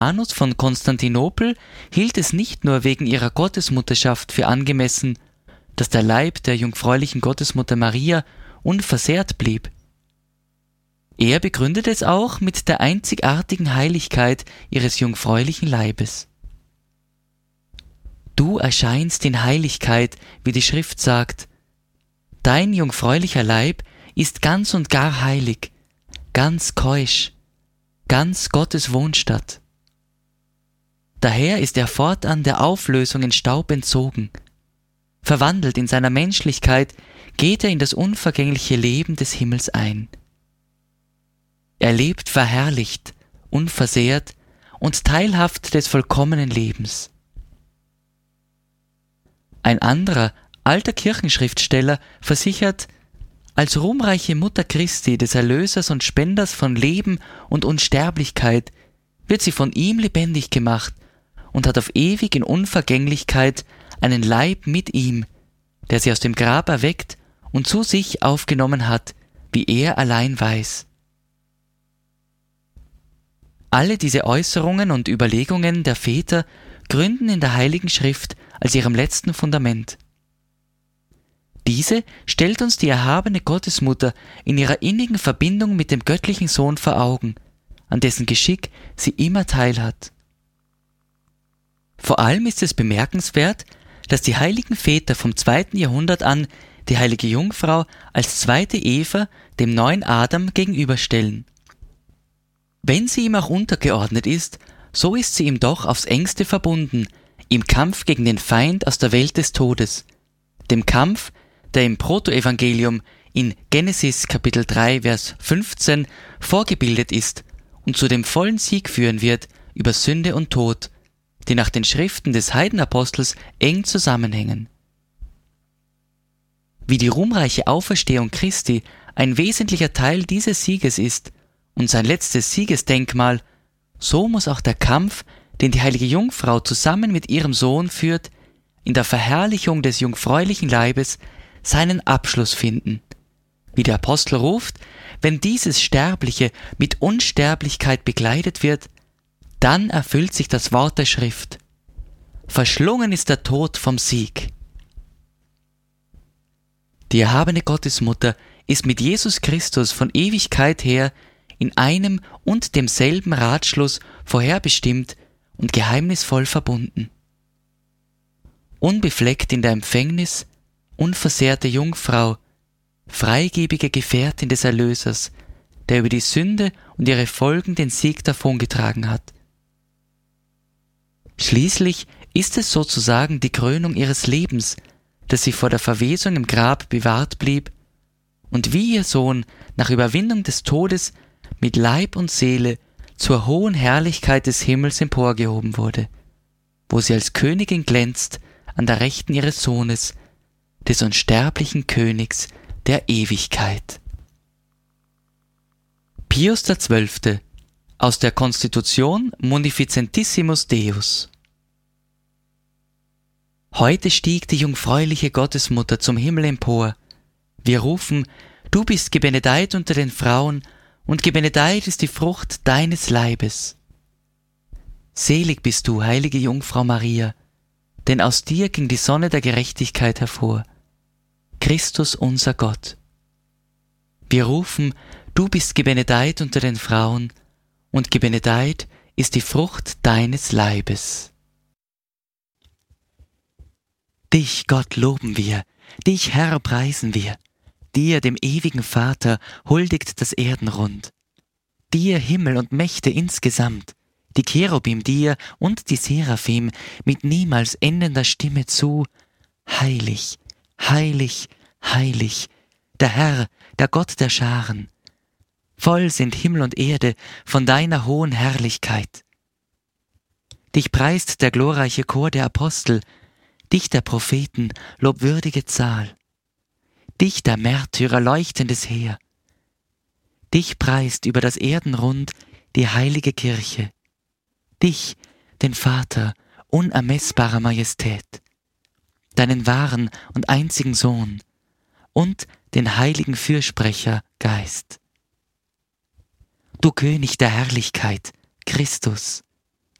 Anus von Konstantinopel hielt es nicht nur wegen ihrer Gottesmutterschaft für angemessen, dass der Leib der jungfräulichen Gottesmutter Maria unversehrt blieb. Er begründete es auch mit der einzigartigen Heiligkeit ihres jungfräulichen Leibes. Du erscheinst in Heiligkeit, wie die Schrift sagt. Dein jungfräulicher Leib ist ganz und gar heilig, ganz keusch, ganz Gottes Wohnstatt. Daher ist er fortan der Auflösung in Staub entzogen. Verwandelt in seiner Menschlichkeit geht er in das unvergängliche Leben des Himmels ein. Er lebt verherrlicht, unversehrt und teilhaft des vollkommenen Lebens. Ein anderer, alter Kirchenschriftsteller versichert, als ruhmreiche Mutter Christi, des Erlösers und Spenders von Leben und Unsterblichkeit, wird sie von ihm lebendig gemacht und hat auf ewig in Unvergänglichkeit einen Leib mit ihm, der sie aus dem Grab erweckt und zu sich aufgenommen hat, wie er allein weiß. Alle diese Äußerungen und Überlegungen der Väter gründen in der Heiligen Schrift als ihrem letzten Fundament. Diese stellt uns die erhabene Gottesmutter in ihrer innigen Verbindung mit dem göttlichen Sohn vor Augen, an dessen Geschick sie immer teilhat. Vor allem ist es bemerkenswert, dass die heiligen Väter vom 2. Jahrhundert an die heilige Jungfrau als zweite Eva dem neuen Adam gegenüberstellen. Wenn sie ihm auch untergeordnet ist, so ist sie ihm doch aufs engste verbunden, im Kampf gegen den Feind aus der Welt des Todes, dem Kampf, der im Protoevangelium in Genesis Kapitel 3, Vers 15 vorgebildet ist und zu dem vollen Sieg führen wird über Sünde und Tod, die nach den Schriften des Heidenapostels eng zusammenhängen. Wie die ruhmreiche Auferstehung Christi ein wesentlicher Teil dieses Sieges ist und sein letztes Siegesdenkmal, so muss auch der Kampf, den die heilige Jungfrau zusammen mit ihrem Sohn führt, in der Verherrlichung des jungfräulichen Leibes seinen Abschluss finden. Wie der Apostel ruft, wenn dieses Sterbliche mit Unsterblichkeit bekleidet wird, dann erfüllt sich das Wort der Schrift. Verschlungen ist der Tod vom Sieg. Die erhabene Gottesmutter ist mit Jesus Christus von Ewigkeit her in einem und demselben Ratschluss vorherbestimmt und geheimnisvoll verbunden. Unbefleckt in der Empfängnis, unversehrte Jungfrau, freigebige Gefährtin des Erlösers, der über die Sünde und ihre Folgen den Sieg davongetragen hat. Schließlich ist es sozusagen die Krönung ihres Lebens, dass sie vor der Verwesung im Grab bewahrt blieb und wie ihr Sohn nach Überwindung des Todes mit Leib und Seele zur hohen Herrlichkeit des Himmels emporgehoben wurde, wo sie als Königin glänzt an der Rechten ihres Sohnes, des unsterblichen Königs der Ewigkeit. Pius XII. Aus der Konstitution Munificentissimus Deus. Heute stieg die jungfräuliche Gottesmutter zum Himmel empor. Wir rufen, du bist gebenedeit unter den Frauen, und gebenedeit ist die Frucht deines Leibes. Selig bist du, heilige Jungfrau Maria, denn aus dir ging die Sonne der Gerechtigkeit hervor, Christus unser Gott. Wir rufen, du bist gebenedeit unter den Frauen, und gebenedeit ist die Frucht deines Leibes. Dich, Gott, loben wir, dich, Herr, preisen wir. Dir, dem ewigen Vater, huldigt das Erdenrund. Dir, Himmel und Mächte insgesamt, die Cherubim dir und die Seraphim mit niemals endender Stimme zu: Heilig, heilig, heilig, der Herr, der Gott der Scharen. Voll sind Himmel und Erde von deiner hohen Herrlichkeit. Dich preist der glorreiche Chor der Apostel, dich der Propheten lobwürdige Zahl. Dich der Märtyrer leuchtendes Heer. Dich preist über das Erdenrund die heilige Kirche. Dich, den Vater unermessbarer Majestät. Deinen wahren und einzigen Sohn und den heiligen Fürsprecher Geist. Du König der Herrlichkeit, Christus,